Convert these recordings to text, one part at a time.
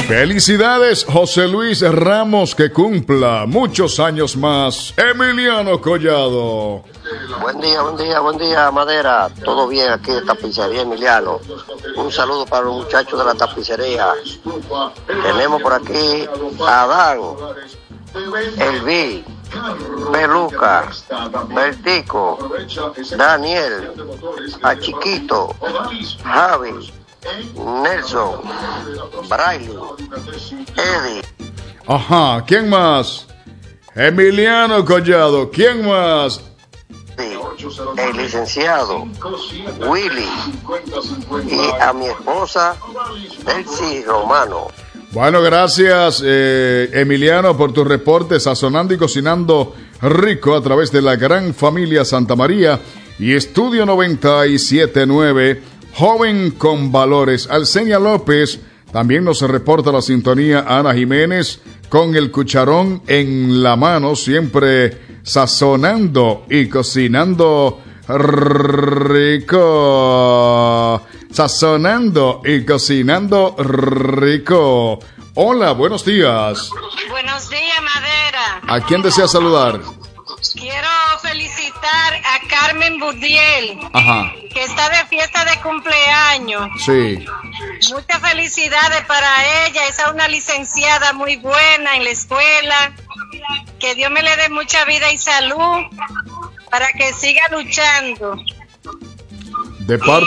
Felicidades, José Luis Ramos, que cumpla muchos años más. Emiliano Collado. Buen día, Madera. Todo bien aquí de Tapicería Emiliano. Un saludo para los muchachos de la tapicería. Tenemos por aquí a Adán, Elvi, Peluca, Bertico, Daniel, a Chiquito, Javi, Nelson, Braille, Eddie. Ajá, ¿quién más? Emiliano Collado, ¿quién más? El licenciado Willy y a mi esposa Delcy Romano. Bueno, gracias Emiliano por tu reporte, sazonando y cocinando rico a través de la gran familia Santa María y Estudio 97.9, joven con valores. Alcenia López, también nos reporta la sintonía Ana Jiménez, con el cucharón en la mano, siempre sazonando y cocinando rico. Sazonando y cocinando rico. Hola, buenos días. Buenos días, Madera. ¿A quién desea saludar? Quiero felicitar a Carmen Budiel, Ajá. que está de fiesta de cumpleaños. Sí. Muchas felicidades para ella. Es una licenciada muy buena en la escuela. Que Dios me le dé mucha vida y salud para que siga luchando. De parte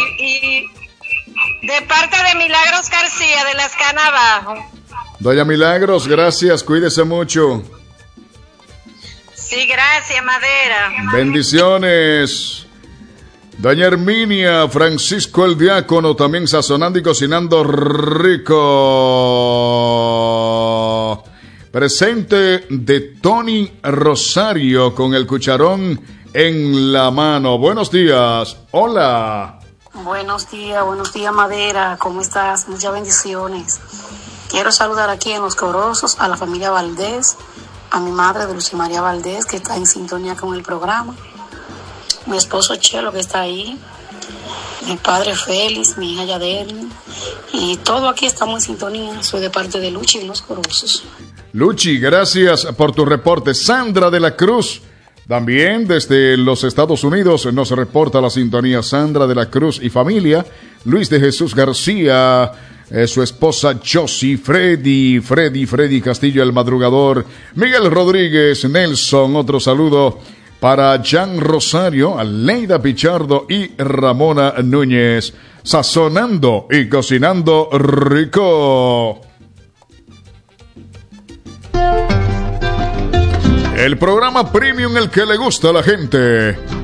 de Milagros García de Las Canas Abajo. Doña Milagros, gracias, cuídese mucho. Sí, gracias, Madera. Bendiciones. Doña Herminia, Francisco el Diácono, también sazonando y cocinando rico. Presente de Tony Rosario con el cucharón en la mano. Buenos días. Hola. Buenos días, Madera. ¿Cómo estás? Muchas bendiciones. Quiero saludar aquí en Los Corosos a la familia Valdés, a mi madre Dulce María Valdés, que está en sintonía con el programa, mi esposo Chelo, que está ahí, mi padre Félix, mi hija Yadelni, y todo aquí estamos en sintonía. Soy de parte de Luchi en Los Corosos. Luchi, gracias por tu reporte. Sandra de la Cruz, también desde los Estados Unidos, nos reporta la sintonía Sandra de la Cruz y familia. Luis de Jesús García, su esposa Josie, Freddy Castillo el Madrugador, Miguel Rodríguez, Nelson, otro saludo para Jan Rosario, Aleida Pichardo y Ramona Núñez, sazonando y cocinando rico. El programa premium, el que le gusta a la gente.